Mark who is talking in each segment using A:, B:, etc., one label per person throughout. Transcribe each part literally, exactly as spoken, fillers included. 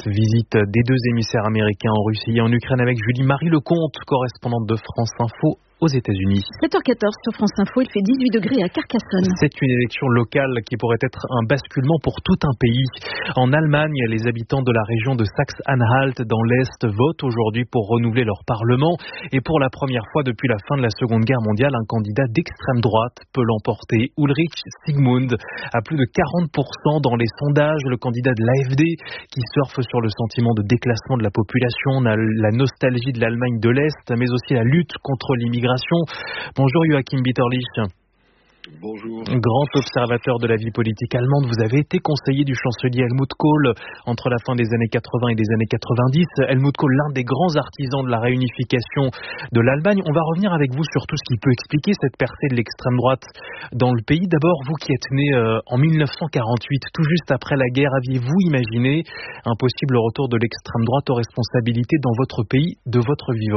A: cette visite des deux émissaires américains en Russie et en Ukraine avec Julie-Marie Lecomte, correspondante de France Info aux États-Unis.
B: sept heures quatorze sur France Info, il fait dix-huit degrés à Carcassonne.
A: C'est une élection locale qui pourrait être un basculement pour tout un pays. En Allemagne, les habitants de la région de Saxe-Anhalt dans l'Est votent aujourd'hui pour renouveler leur parlement. Et pour la première fois depuis la fin de la Seconde Guerre mondiale, un candidat d'extrême droite peut l'emporter. Ulrich Siegmund a plus de quarante pour cent dans les sondages. Le candidat de l'A F D qui surfe sur le sentiment de déclassement de la population, on a la nostalgie de l'Allemagne de l'Est, mais aussi la lutte contre l'immigration. Bonjour Joachim Bitterlich.
C: Bonjour.
A: Grand observateur de la vie politique allemande, vous avez été conseiller du chancelier Helmut Kohl entre la fin des années quatre-vingts et des années quatre-vingt-dix. Helmut Kohl, l'un des grands artisans de la réunification de l'Allemagne. On va revenir avec vous sur tout ce qui peut expliquer cette percée de l'extrême droite dans le pays. D'abord, vous qui êtes né euh, en mille neuf cent quarante-huit, tout juste après la guerre, aviez-vous imaginé un possible retour de l'extrême droite aux responsabilités dans votre pays de votre vivant ?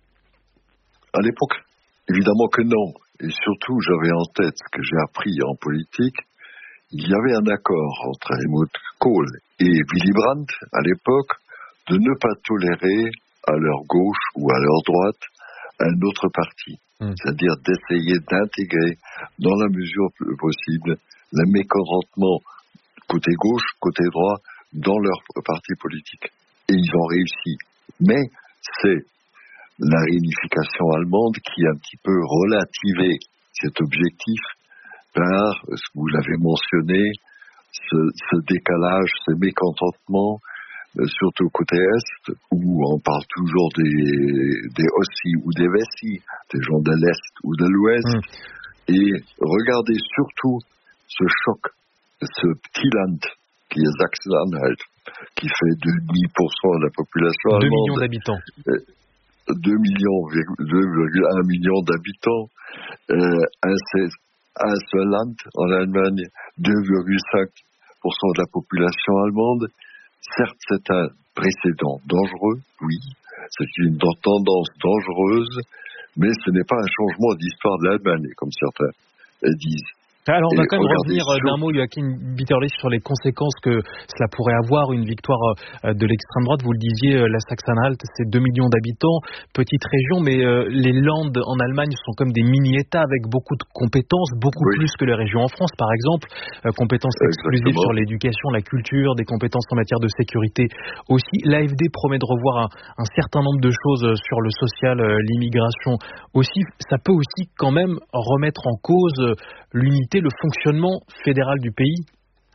C: À l'époque, évidemment que non. Et surtout, j'avais en tête ce que j'ai appris en politique. Il y avait un accord entre Helmut Kohl et Willy Brandt, à l'époque, de ne pas tolérer à leur gauche ou à leur droite un autre parti. Mmh. C'est-à-dire d'essayer d'intégrer, dans la mesure possible, le mécontentement côté gauche, côté droit, dans leur parti politique. Et ils ont réussi. Mais c'est la réunification allemande qui a un petit peu relativé cet objectif par ce que vous l'avez mentionné, ce, ce décalage, ce mécontentement, euh, surtout côté Est, où on parle toujours des, des Ossi ou des Wessi, des gens de l'Est ou de l'Ouest. Mmh. Et regardez surtout ce choc, ce petit land qui est Sachsen-Anhalt, qui fait deux virgule cinq pour cent de la population allemande.
A: deux millions d'habitants.
C: Euh, deux millions, deux virgule un million d'habitants, euh, un, un seul land en Allemagne, deux virgule cinq pour cent de la population allemande. Certes, c'est un précédent dangereux, oui, c'est une tendance dangereuse, mais ce n'est pas un changement d'histoire de l'Allemagne, comme certains disent.
A: Alors on va quand même revenir sur... d'un mot, Joachim Bitterlich, sur les conséquences que cela pourrait avoir, une victoire de l'extrême droite. Vous le disiez, la Saxe-Anhalt, c'est deux millions d'habitants, petite région, mais les Landes en Allemagne sont comme des mini-États avec beaucoup de compétences, beaucoup oui. plus que les régions en France, par exemple. Compétences exclusives sur l'éducation, la culture, des compétences en matière de sécurité aussi. L'A F D promet de revoir un, un certain nombre de choses sur le social, l'immigration aussi. Ça peut aussi quand même remettre en cause l'unité, le fonctionnement fédéral du pays?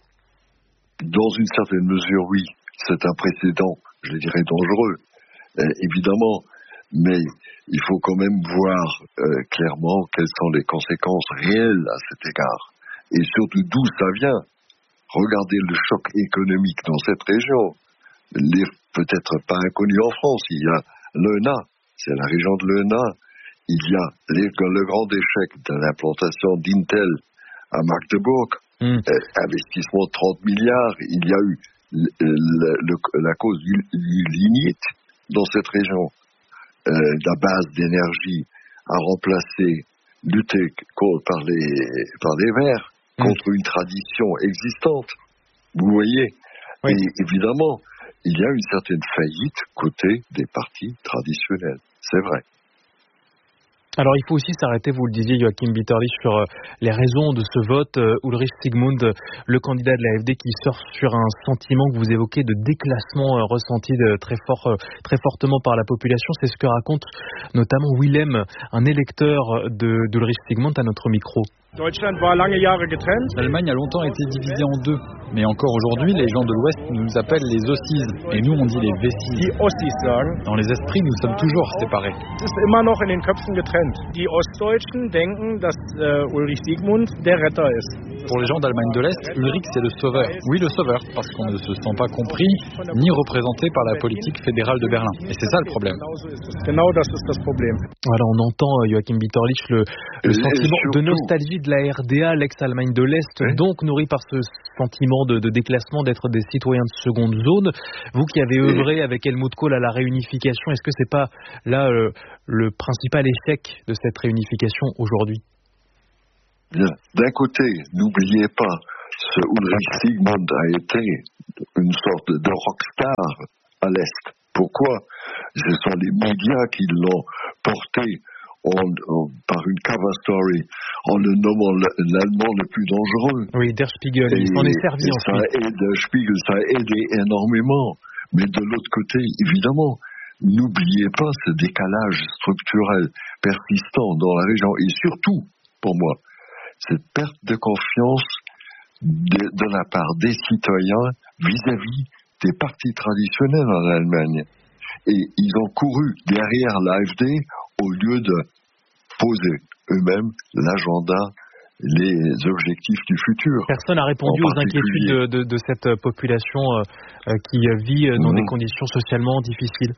C: Dans une certaine mesure, oui. C'est un précédent, je dirais, dangereux, euh, évidemment. Mais il faut quand même voir euh, clairement quelles sont les conséquences réelles à cet égard. Et surtout d'où ça vient. Regardez le choc économique dans cette région. Les, peut-être pas inconnu en France. Il y a l'E N A, c'est la région de l'E N A. Il y a les, le grand échec de l'implantation d'Intel à Magdebourg, mmh. euh, investissement de trente milliards. Il y a eu le, le, le, la cause du, du lignite dans cette région. Euh, la base d'énergie a remplacé, lutté contre, par, les, par les Verts mmh. contre une tradition existante. Vous voyez oui. Et évidemment, il y a une certaine faillite côté des partis traditionnels. C'est vrai.
A: Alors il faut aussi s'arrêter, vous le disiez Joachim Bitterlich, sur les raisons de ce vote. Ulrich Siegmund, le candidat de l'A F D qui surfe sur un sentiment que vous évoquez de déclassement ressenti de très, fort, très fortement par la population. C'est ce que raconte notamment Willem, un électeur de, d'Ulrich Siegmund à notre micro.
D: L'Allemagne a longtemps été divisée en deux, mais encore aujourd'hui, les gens de l'Ouest nous appellent les Ossis, et nous on dit les Wessis. Dans les esprits, nous sommes toujours séparés. Pour les gens d'Allemagne de l'Est, Ulrich c'est le sauveur. Oui, le sauveur, parce qu'on ne se sent pas compris, ni représenté par la politique fédérale de Berlin. Et c'est ça le problème.
A: Voilà, on entend, Joachim Bitterlich, le, le sentiment de nostalgie de la R D A, l'ex-Allemagne de l'Est, oui. donc nourri par ce sentiment de, de déclassement, d'être des citoyens de seconde zone. Vous qui avez œuvré avec Helmut Kohl à la réunification, est-ce que c'est pas là euh, le principal échec de cette réunification aujourd'hui?
C: Bien. D'un côté, n'oubliez pas ce Ulrich Siegmund a été une sorte de rockstar à l'Est. Pourquoi? Ce sont les médias qui l'ont porté en, en, par une cover story en le nommant l'Allemand le plus dangereux.
A: Oui, Der Spiegel, il s'en est servi ensuite.
C: Ça aide, Der Spiegel, ça a aidé énormément. Mais de l'autre côté, évidemment, n'oubliez pas ce décalage structurel persistant dans la région et surtout, pour moi, cette perte de confiance de, de la part des citoyens vis-à-vis des partis traditionnels en Allemagne. Et ils ont couru derrière l'A F D au lieu de poser eux-mêmes l'agenda, les objectifs du futur.
A: Personne n'a répondu aux inquiétudes de, de, de cette population euh, qui vit dans mmh. des conditions socialement difficiles.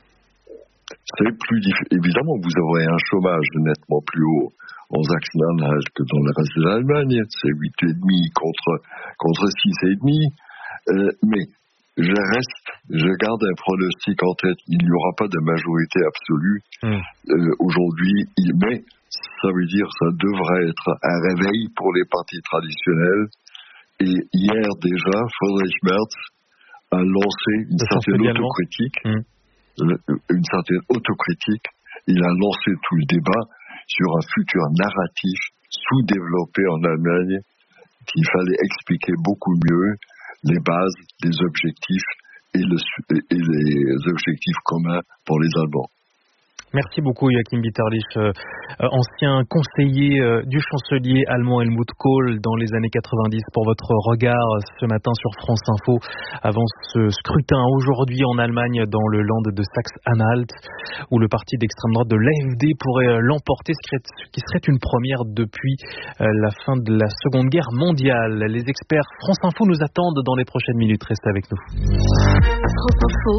C: C'est plus difficile. Évidemment, vous aurez un chômage nettement plus haut en Sachsen-Anhalt que dans le reste de l'Allemagne. C'est huit virgule cinq contre, contre six virgule cinq. Euh, mais je reste, je garde un pronostic en tête. Il n'y aura pas de majorité absolue mmh. euh, aujourd'hui. Mais ça veut dire que ça devrait être un réveil pour les partis traditionnels. Et hier déjà, Friedrich Merz a lancé une
A: ça
C: certaine autocritique. Mmh. une certaine autocritique. Il a lancé tout le débat sur un futur narratif sous-développé en Allemagne qu'il fallait expliquer beaucoup mieux les bases, les objectifs et, le, et les objectifs communs pour les Allemands.
A: Merci beaucoup Joachim Bitterlich, euh, ancien conseiller euh, du chancelier allemand Helmut Kohl dans les années quatre-vingt-dix, pour votre regard ce matin sur France Info avant ce scrutin aujourd'hui en Allemagne dans le land de Saxe-Anhalt où le parti d'extrême droite de l'A F D pourrait euh, l'emporter, ce qui serait une première depuis euh, la fin de la Seconde Guerre mondiale. Les experts France Info nous attendent dans les prochaines minutes. Restez avec nous.
B: France Info,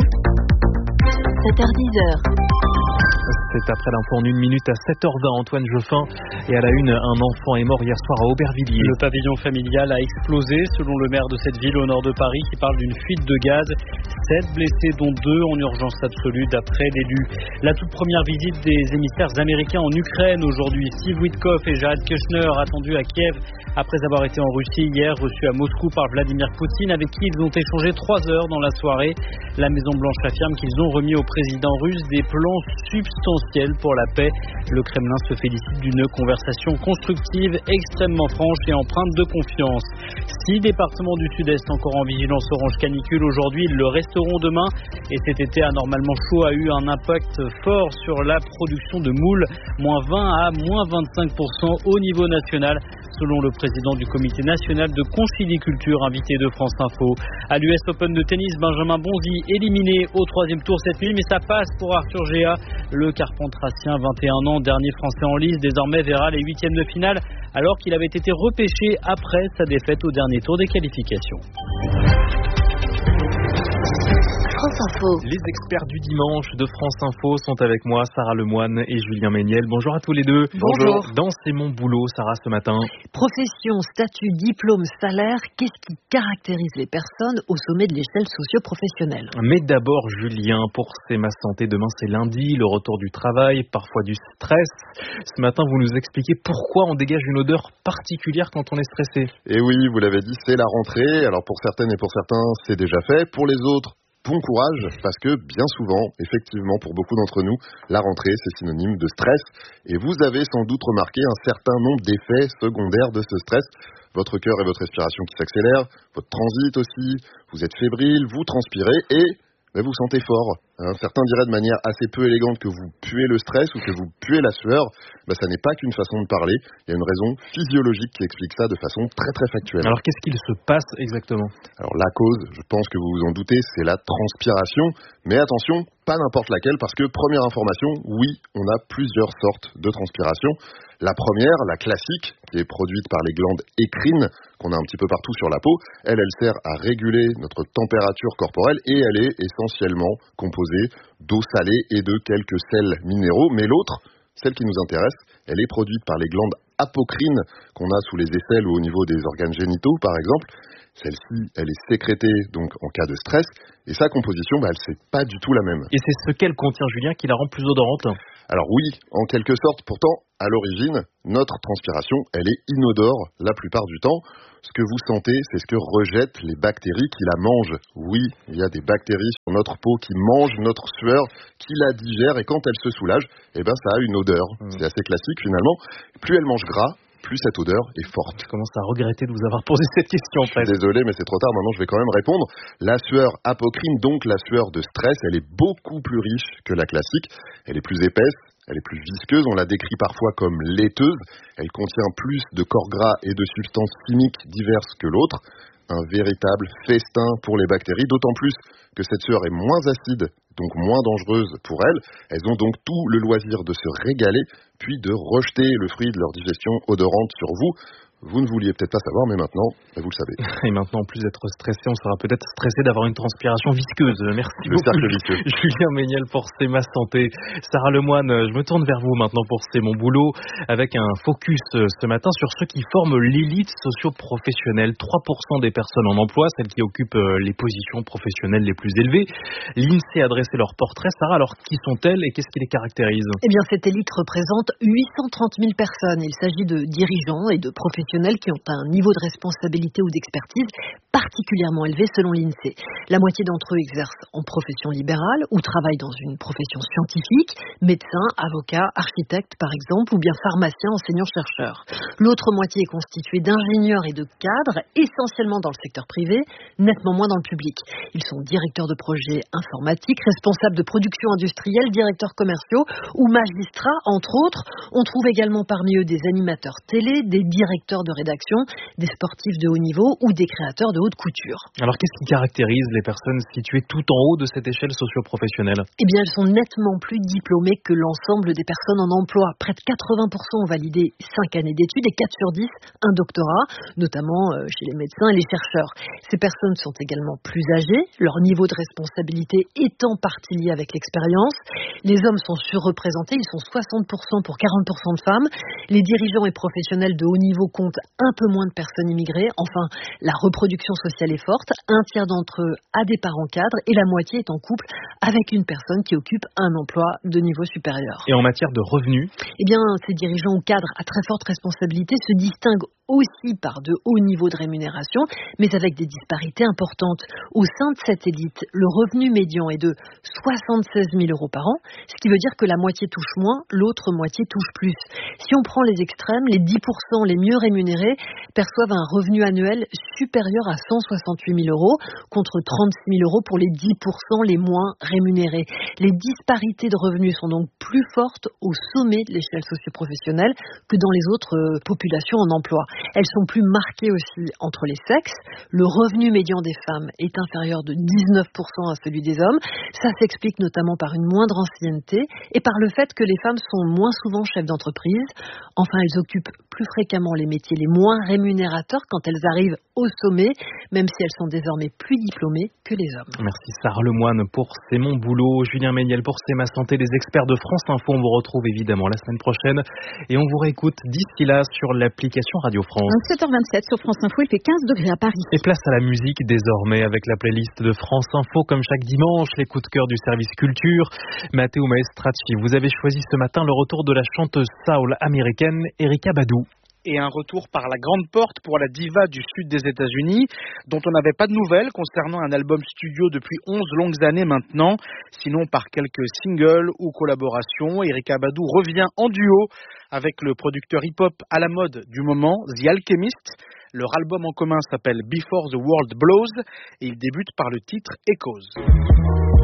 B: sept heures dix.
A: C'est après l'info en une minute à sept heures vingt. Antoine Joffin, et à la une, un enfant est mort hier soir à Aubervilliers.
E: Le pavillon familial a explosé, selon le maire de cette ville au nord de Paris, qui parle d'une fuite de gaz. Sept blessés, dont deux en urgence absolue, d'après l'élu. La toute première visite des émissaires américains en Ukraine aujourd'hui. Steve Witkoff et Jared Kushner attendus à Kiev après avoir été en Russie hier, reçus à Moscou par Vladimir Poutine, avec qui ils ont échangé trois heures dans la soirée. La Maison-Blanche affirme qu'ils ont remis au président russe des plans substantiels pour la paix. Le Kremlin se félicite d'une conversation constructive, extrêmement franche et empreinte de confiance. Six départements du Sud-Est encore en vigilance orange canicule aujourd'hui, ils le resteront demain. Et cet été anormalement chaud a eu un impact fort sur la production de moules, moins vingt à moins vingt-cinq pour cent au niveau national, selon le président du comité national de conchyliculture invité de France Info. À l'U S Open de tennis, Benjamin Bonzi éliminé au troisième tour cette nuit, mais ça passe pour Arthur Géa. Le Carpentrassien, vingt et un ans, dernier français en lice, désormais verra les huitièmes de finale, alors qu'il avait été repêché après sa défaite au dernier tour des qualifications.
B: France Info.
A: Les experts du dimanche de France Info sont avec moi, Sarah Lemoine et Julien Méniel. Bonjour à tous les deux.
B: Bonjour.
A: Dans C'est mon boulot, Sarah, ce matin.
B: Profession, statut, diplôme, salaire, qu'est-ce qui caractérise les personnes au sommet de l'échelle socio-professionnelle?
A: Mais d'abord, Julien, pour C'est ma santé, demain c'est lundi, le retour du travail, parfois du stress. Ce matin, vous nous expliquez pourquoi on dégage une odeur particulière quand on est stressé.
F: Et oui, vous l'avez dit, c'est la rentrée. Alors pour certaines et pour certains, c'est déjà fait. Pour les autres, bon courage, parce que bien souvent, effectivement, pour beaucoup d'entre nous, la rentrée, c'est synonyme de stress. Et vous avez sans doute remarqué un certain nombre d'effets secondaires de ce stress. Votre cœur et votre respiration qui s'accélèrent, votre transit aussi, vous êtes fébrile, vous transpirez et ben, vous sentez fort. Hein, certains diraient de manière assez peu élégante que vous puez le stress ou que vous puez la sueur. Ben, ça n'est pas qu'une façon de parler, il y a une raison physiologique qui explique ça de façon très très factuelle.
A: Alors qu'est-ce qu'il se passe exactement?
F: Alors la cause, je pense que vous vous en doutez, c'est la transpiration. Mais attention, pas n'importe laquelle, parce que première information, oui, on a plusieurs sortes de transpiration. La première, la classique, qui est produite par les glandes écrines, qu'on a un petit peu partout sur la peau, elle, elle sert à réguler notre température corporelle et elle est essentiellement composée d'eau salée et de quelques sels minéraux. Mais l'autre, celle qui nous intéresse, elle est produite par les glandes apocrines qu'on a sous les aisselles ou au niveau des organes génitaux, par exemple. Celle-ci, elle est sécrétée donc en cas de stress et sa composition, bah, elle c'est pas du tout la même.
A: Et c'est ce qu'elle contient, Julien, qui la rend plus odorante?
F: Alors oui, en quelque sorte, pourtant, à l'origine, notre transpiration, elle est inodore la plupart du temps. Ce que vous sentez, c'est ce que rejettent les bactéries qui la mangent. Oui, il y a des bactéries sur notre peau qui mangent notre sueur, qui la digèrent, et quand elles se soulagent, eh ben, ça a une odeur. Mmh. C'est assez classique finalement. Plus elles mangent gras, plus cette odeur est forte.
A: Je commence à regretter de vous avoir posé cette question.
F: Je suis désolé, mais c'est trop tard. Maintenant, je vais quand même répondre. La sueur apocrine, donc la sueur de stress, elle est beaucoup plus riche que la classique. Elle est plus épaisse, elle est plus visqueuse. On la décrit parfois comme laiteuse. Elle contient plus de corps gras et de substances chimiques diverses que l'autre. Un véritable festin pour les bactéries, d'autant plus que cette sueur est moins acide, donc moins dangereuse pour elles. Elles ont donc tout le loisir de se régaler, puis de rejeter le fruit de leur digestion odorante sur vous. Vous ne vouliez peut-être pas savoir, mais maintenant, vous le savez.
A: Et maintenant, en plus d'être stressé, on sera peut-être stressé d'avoir une transpiration visqueuse. Merci
F: le
A: beaucoup,
F: cercle vicieux.
A: Julien Méniel, pour C'est ma santé. Sarah Lemoine, je me tourne vers vous maintenant pour C'est mon boulot, avec un focus ce matin sur ceux qui forment l'élite socio-professionnelle. trois pour cent des personnes en emploi, celles qui occupent les positions professionnelles les plus élevées. L'INSEE a dressé leur portrait. Sarah, alors qui sont-elles et qu'est-ce qui les caractérise ?
B: Eh bien, cette élite représente huit cent trente mille personnes. Il s'agit de dirigeants et de professionnels qui ont un niveau de responsabilité ou d'expertise particulièrement élevé selon l'INSEE. La moitié d'entre eux exercent en profession libérale ou travaillent dans une profession scientifique, médecin, avocat, architecte par exemple, ou bien pharmacien, enseignant-chercheur. L'autre moitié est constituée d'ingénieurs et de cadres, essentiellement dans le secteur privé, nettement moins dans le public. Ils sont directeurs de projets informatiques, responsables de production industrielle, directeurs commerciaux ou magistrats, entre autres. On trouve également parmi eux des animateurs télé, des directeurs de rédaction, des sportifs de haut niveau ou des créateurs de haute couture.
A: Alors qu'est-ce qui caractérise les personnes situées tout en haut de cette échelle socio-professionnelle ?
B: Eh bien, elles sont nettement plus diplômées que l'ensemble des personnes en emploi. Près de quatre-vingts pour cent ont validé cinq années d'études et quatre sur dix un doctorat, notamment chez les médecins et les chercheurs. Ces personnes sont également plus âgées, leur niveau de responsabilité étant partie lié avec l'expérience. Les hommes sont surreprésentés, ils sont soixante pour cent pour quarante pour cent de femmes. Les dirigeants et professionnels de haut niveau comptent un peu moins de personnes immigrées. Enfin, la reproduction sociale est forte. Un tiers d'entre eux a des parents cadres et la moitié est en couple avec une personne qui occupe un emploi de niveau supérieur.
A: Et en matière de revenus ?
B: Eh bien, ces dirigeants ou cadres à très forte responsabilité se distinguent aussi par de hauts niveaux de rémunération, mais avec des disparités importantes. Au sein de cette élite, le revenu médian est de soixante-seize mille euros par an, ce qui veut dire que la moitié touche moins, l'autre moitié touche plus. Si on prend les extrêmes, les dix pour cent les mieux rémunérés perçoivent un revenu annuel supérieur à cent soixante-huit mille euros, contre trente-six mille euros pour les dix pour cent les moins rémunérés. Les disparités de revenus sont donc plus fortes au sommet de l'échelle socio-professionnelle que dans les autres euh, populations en emploi. Elles sont plus marquées aussi entre les sexes. Le revenu médian des femmes est inférieur de dix-neuf pour cent à celui des hommes. Ça s'explique notamment par une moindre ancienneté et par le fait que les femmes sont moins souvent chefs d'entreprise. Enfin, elles occupent plus fréquemment les métiers les moins rémunérateurs quand elles arrivent au sommet, même si elles sont désormais plus diplômées que les hommes.
A: Merci Sarah Lemoine pour C'est mon boulot. Julien Méniel pour C'est ma santé. Les experts de France Info, on vous retrouve évidemment la semaine prochaine et on vous réécoute d'ici là sur l'application Radio France.
G: sept heures vingt-sept sur France Info, il fait quinze degrés à Paris.
A: Et place à la musique désormais avec la playlist de France Info comme chaque dimanche, les coups de cœur du service culture. Matteo Maestracci, vous avez choisi ce matin le retour de la chanteuse soul américaine Erykah Badu.
H: Et un retour par la grande porte pour la diva du sud des États-Unis, dont on n'avait pas de nouvelles concernant un album studio depuis onze longues années maintenant. Sinon, par quelques singles ou collaborations, Erykah Badu revient en duo avec le producteur hip-hop à la mode du moment, The Alchemist. Leur album en commun s'appelle Before the World Blows et il débute par le titre Echoes.